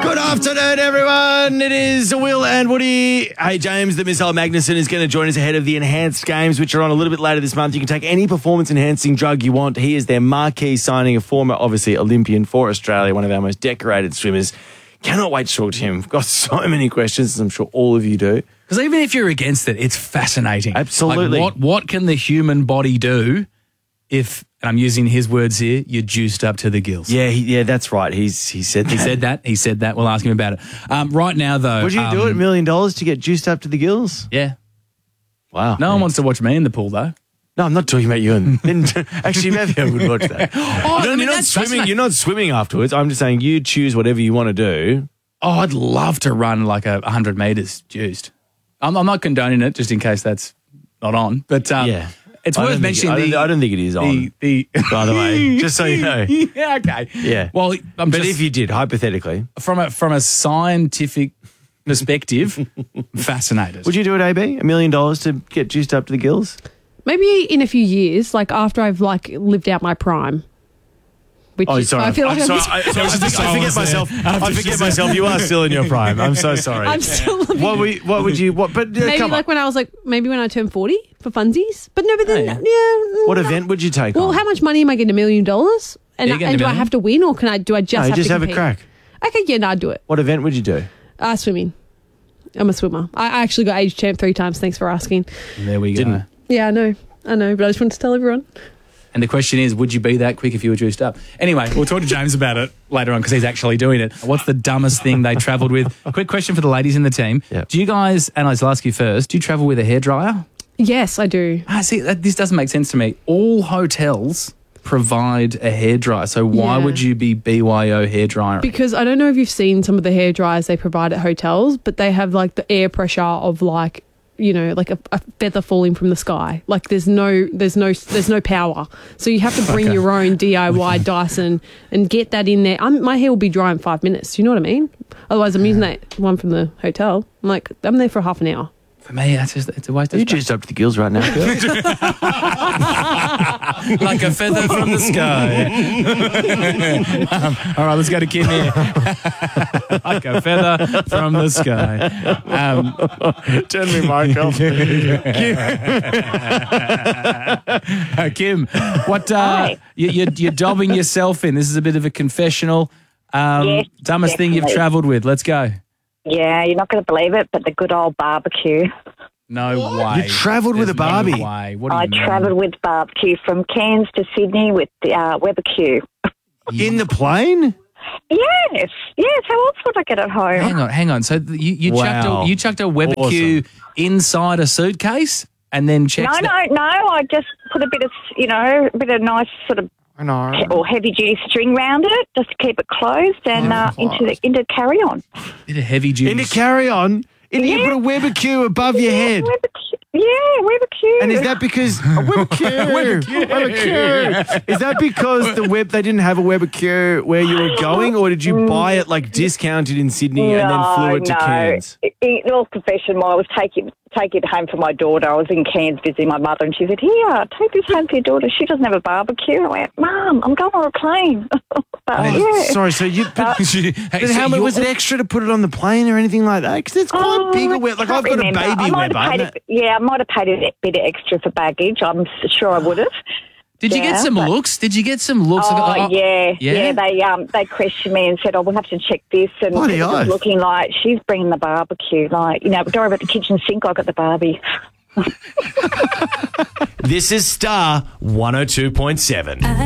Good afternoon, everyone. It is Will and Woody. Hey, James, the Missile Magnuson is going to join us ahead of the Enhanced Games, which are on a little bit later this month. You can take any performance-enhancing drug you want. He is their marquee signing, a former, obviously, Olympian for Australia, one of our most decorated swimmers. Cannot wait to talk to him. Got so many questions, as I'm sure all of you do. Because even if you're against it, it's fascinating. Absolutely. Like what can the human body do if, and I'm using his words here, you're juiced up to the gills? Yeah, that's right. He said that. He said that. We'll ask him about it. Right now, though. Would you do it $1 million to get juiced up to the gills? Yeah. Wow. No one wants to watch me in the pool, though. No, I'm not talking about you. Actually, maybe I would watch that. You're not swimming afterwards. I'm just saying you choose whatever you want to do. Oh, I'd love to run like 100 metres juiced. I'm not condoning it, just in case that's not on. But yeah. It's worth mentioning. I don't think it is on, by the way, just so you know. Yeah, okay. Yeah. Well, but if you did, hypothetically. From a scientific perspective, fascinated. Would you do it, AB? $1 million to get juiced up to the gills? Maybe in a few years, like after I've lived out my prime. Which sorry. I feel like I forget myself. You are still in your prime. I'm so sorry. I'm still living. What would you? But maybe come like on. when I turn 40 for funsies. But no, but then What event would you take? Well, on? how much money am I getting? $1 million? And do I have to win, or do I just have to have compete? a crack? Okay, yeah, no, I'd do it. What event would you do? Swimming. I'm a swimmer. I actually got age champ 3 times. Thanks for asking. There we go. Yeah, I know, but I just wanted to tell everyone. And the question is, would you be that quick if you were juiced up? Anyway, we'll talk to James about it later on because he's actually doing it. What's the dumbest thing they travelled with? A quick question for the ladies in the team. Yep. Do you guys, and I'll ask you first, do you travel with a hairdryer? Yes, I do. See, this doesn't make sense to me. All hotels provide a hairdryer, so why would you be BYO hairdryer? Because I don't know if you've seen some of the hair dryers they provide at hotels, but they have like the air pressure of like a feather falling from the sky. Like there's no power. So you have to bring your own DIY Dyson and get that in there. My hair will be dry in 5 minutes. You know what I mean? Otherwise, I'm using that one from the hotel. I'm there for half an hour. For me, it's a waste of You space. juiced up to the gills right now, girl. Like a feather from the sky. All right, let's go to Kim here. Like a feather from the sky. Turn me, Michael. Kim, what you're dobbing yourself in? This is a bit of a confessional. Yes, dumbest thing you've definitely. travelled with. Let's go. Yeah, you're not going to believe it, but the good old barbecue. No way. You travelled with a Barbie? No way. What do you I mean? travelled with barbecue from Cairns to Sydney with the Webbecue. In the plane? Yes. How else would I get at home? Hang on. So you Wow. chucked a Webbecue inside a suitcase and then checked. No. I just put a bit of nice sort of or heavy duty string round it just to keep it closed and into carry on. Bit of heavy duty. In a carry-on? You put a Webbecue above your head? Webbecue. And is that because Webbecue? Is that because they didn't have a Webbecue where you were going, or did you buy it like discounted in Sydney and then flew it to Cairns? In all confession, I was taking it home for my daughter. I was in Cairns visiting my mother, and she said, "Here, take this home for your daughter. She doesn't have a barbecue." I went, "Mum, I'm going on a plane." Sorry, so you. But how much was it extra to put it on the plane or anything like that? Because it's quite big. Like I've got a baby Webber. I might have paid a bit extra for baggage. I'm sure I would have. Did you get some looks? Oh, yeah. They questioned me and said, "Oh, we'll have to check this." And it was looking like she's bringing the barbecue. Like, go over at the kitchen sink. I got the Barbie. This is Star 102.7.